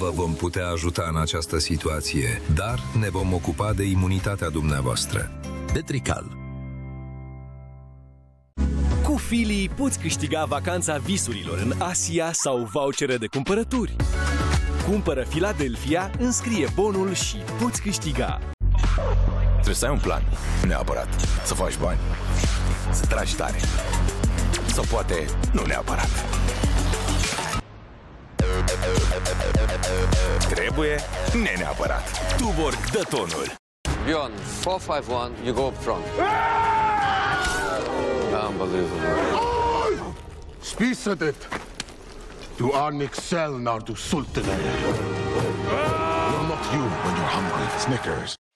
vă vom putea ajuta în această situație, dar ne vom ocupa de imunitatea dumneavoastră. Detrical. Cu Fili poți câștiga vacanța visurilor în Asia sau vouchere de cumpărături. Cumpără Philadelphia, înscrie bonul și poți câștiga. Trebuie să ai un plan, neapărat. Să faci bani, să tragi tare. Sau poate nu neapărat. Trebuie neapărat. Tuborg dă tonul. Bjorn, 4-5-1, you go up front. Unbelievable. Spise det! Du är Nixel när du sultnar. You're not you when you're hungry. Snickers.